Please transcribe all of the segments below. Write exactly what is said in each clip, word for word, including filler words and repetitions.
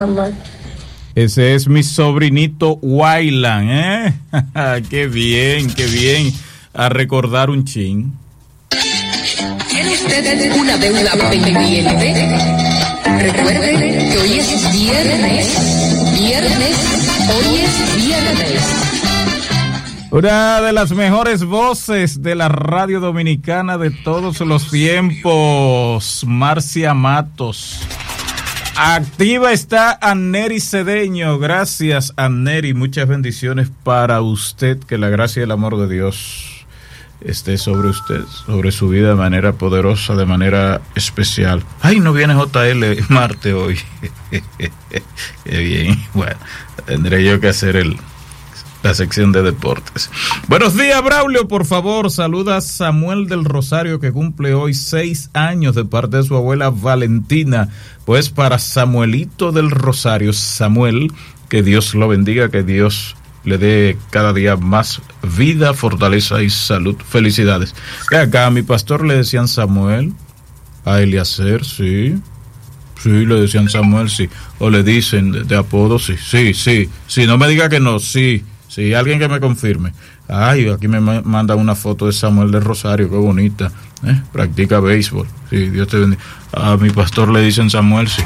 Ese es mi sobrinito Wayland, ¿eh? Qué bien, qué bien. A recordar un chin. ¿Tiene usted una deuda pendiente? Recuerde que hoy es viernes. Viernes, hoy es viernes. Una de las mejores voces de la radio dominicana de todos los tiempos, Marcia Matos. Activa está Anneri Cedeño. Gracias, Anneri. Muchas bendiciones para usted. Que la gracia y el amor de Dios esté sobre usted, sobre su vida de manera poderosa, de manera especial. Ay, no viene J L Marte hoy. Qué bien. Bueno, tendré yo que hacer el la sección de deportes. Buenos días, Braulio, por favor, saluda a Samuel del Rosario, que cumple hoy seis años de parte de su abuela Valentina. Pues para Samuelito del Rosario, Samuel, que Dios lo bendiga, que Dios le dé cada día más vida, fortaleza y salud. Felicidades. Que acá a mi pastor le decían Samuel, a Eliezer, sí, sí, le decían Samuel, sí, o le dicen de, de apodo, sí, sí, sí, sí, no me diga que no, sí. Sí, alguien que me confirme. Ay, aquí me manda una foto de Samuel de Rosario, qué bonita. ¿Eh? Practica béisbol. Sí, Dios te bendiga. A mi pastor le dicen Samuel, sí.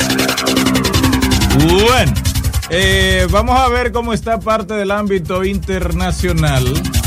Bueno, eh, vamos a ver cómo está parte del ámbito internacional.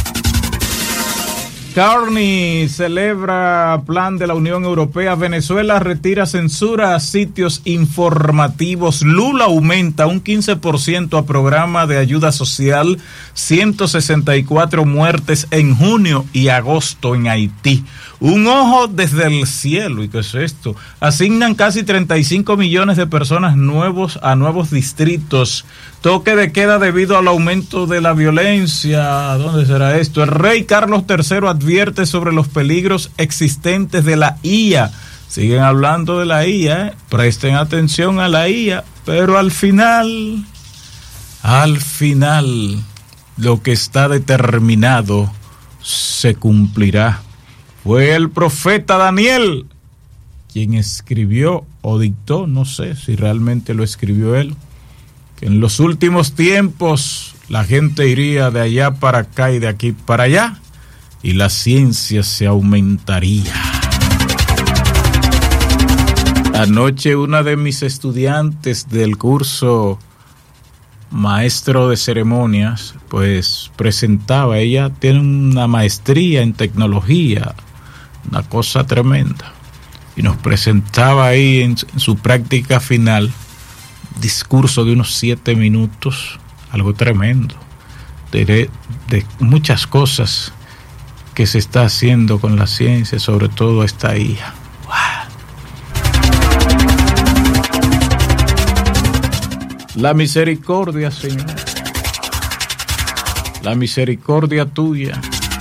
Carney celebra plan de la Unión Europea. Venezuela retira censura a sitios informativos. Lula aumenta un quince por ciento a programa de ayuda social. ciento sesenta y cuatro muertes en junio y agosto en Haití. Un ojo desde el cielo. ¿Y qué es esto? Asignan casi treinta y cinco millones de personas nuevos a nuevos distritos. Toque de queda debido al aumento de la violencia. ¿Dónde será esto? El rey Carlos tercero advierte sobre los peligros existentes de la I A. Siguen hablando de la I A, ¿eh? Presten atención a la I A, pero al final, al final, lo que está determinado se cumplirá. Fue el profeta Daniel quien escribió o dictó, no sé si realmente lo escribió él, que en los últimos tiempos la gente iría de allá para acá y de aquí para allá, y la ciencia se aumentaría. Anoche una de mis estudiantes del curso maestro de ceremonias, pues presentaba, ella tiene una maestría en tecnología, una cosa tremenda, y nos presentaba ahí en, en su práctica final, discurso de unos siete minutos, algo tremendo, de, de muchas cosas que se está haciendo con la ciencia, sobre todo esta I A. ¡Wow! La misericordia, Señor, la misericordia tuya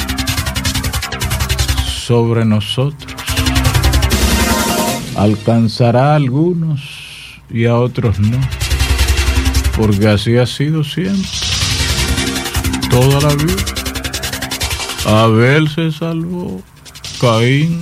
sobre nosotros alcanzará a algunos y a otros no, porque así ha sido siempre, toda la vida. Abel se salvó, Caín,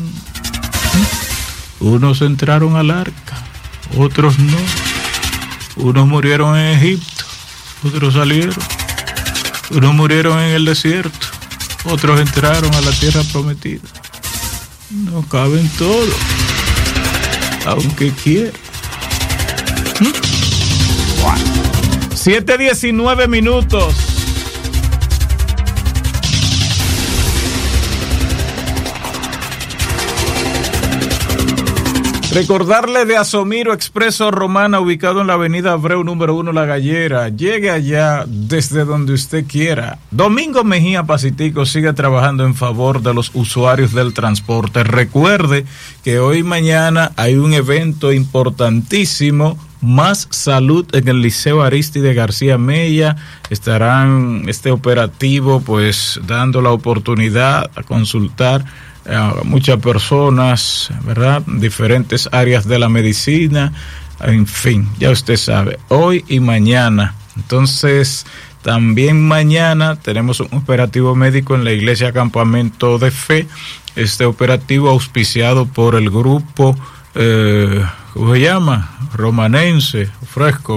unos entraron al arca, otros no, unos murieron en Egipto, otros salieron, unos murieron en el desierto, otros entraron a la tierra prometida. No caben todos, aunque quieran. siete diecinueve minutos. Recordarle de Asomiro Expreso Romana, ubicado en la avenida Abreu número uno La Gallera. Llegue allá desde donde usted quiera. Domingo Mejía Pacitico sigue trabajando en favor de los usuarios del transporte. Recuerde que hoy y mañana hay un evento importantísimo, Más Salud, en el Liceo Aristide García Mella. Estarán este operativo pues dando la oportunidad a consultar a muchas personas, ¿verdad? Diferentes áreas de la medicina, en fin, ya usted sabe, hoy y mañana. Entonces, también mañana tenemos un operativo médico en la Iglesia Campamento de Fe. Este operativo auspiciado por el grupo, eh, ¿cómo se llama? romanense, fresco.